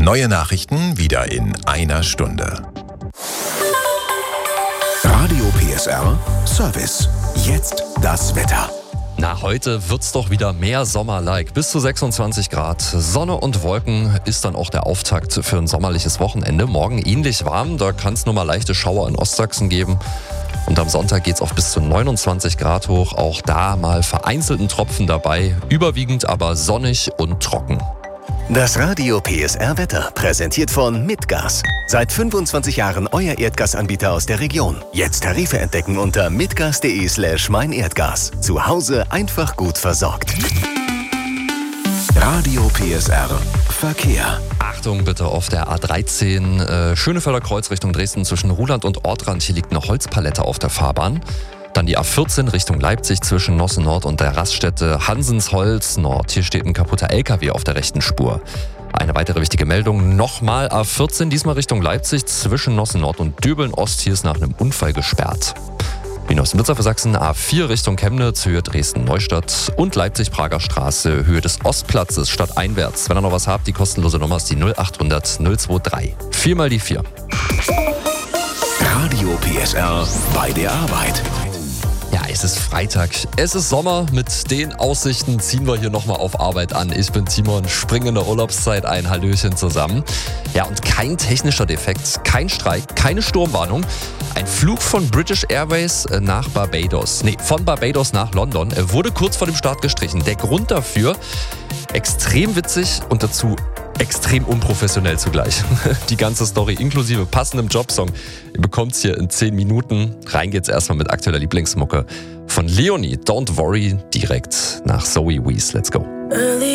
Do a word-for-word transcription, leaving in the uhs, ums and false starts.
Neue Nachrichten wieder in einer Stunde. Radio P S R Service. Jetzt das Wetter. Na, heute wird's doch wieder mehr Sommer-like. Bis zu sechsundzwanzig Grad. Sonne und Wolken ist dann auch der Auftakt für ein sommerliches Wochenende. Morgen ähnlich warm, da kann es nur mal leichte Schauer in Ostsachsen geben. Und am Sonntag geht's auf bis zu neunundzwanzig Grad hoch. Auch da mal vereinzelten Tropfen dabei. Überwiegend aber sonnig und trocken. Das Radio P S R Wetter präsentiert von Mitgas. Seit fünfundzwanzig Jahren euer Erdgasanbieter aus der Region. Jetzt Tarife entdecken unter mitgas.de slash meinerdgas. Zu Hause einfach gut versorgt. Radio P S R Verkehr. Achtung bitte auf der A dreizehn, äh, Schönefelder Kreuz Richtung Dresden zwischen Ruhland und Ortrand. Hier liegt eine Holzpalette auf der Fahrbahn. Dann die A vierzehn Richtung Leipzig zwischen Nossen Nord und der Raststätte Hansensholz Nord. Hier steht ein kaputter L K W auf der rechten Spur. Eine weitere wichtige Meldung, nochmal A vierzehn, diesmal Richtung Leipzig zwischen Nossen Nord und Döbeln Ost. Hier ist nach einem Unfall gesperrt. Wie aus dem Nutzer für Sachsen, A vier Richtung Chemnitz, Höhe Dresden-Neustadt und Leipzig-Prager Straße, Höhe des Ostplatzes stadteinwärts. Wenn ihr noch was habt, die kostenlose Nummer ist die null achthundert null drei. Viermal die vier. Radio P S R bei der Arbeit. Ja, es ist Freitag, es ist Sommer, mit den Aussichten ziehen wir hier nochmal auf Arbeit an. Ich bin Timon, springe in der Urlaubszeit ein, Hallöchen zusammen. Ja, und kein technischer Defekt, kein Streik, keine Sturmwarnung. Ein Flug von British Airways nach Barbados, nee, von Barbados nach London, wurde kurz vor dem Start gestrichen. Der Grund dafür, extrem witzig und dazu extrem unprofessionell zugleich. Die ganze Story inklusive passendem Jobsong. Ihr bekommt's hier in zehn Minuten. Rein geht's erstmal mit aktueller Lieblingsmucke von Leonie. Don't Worry, direkt nach Zoe Wees. Let's go.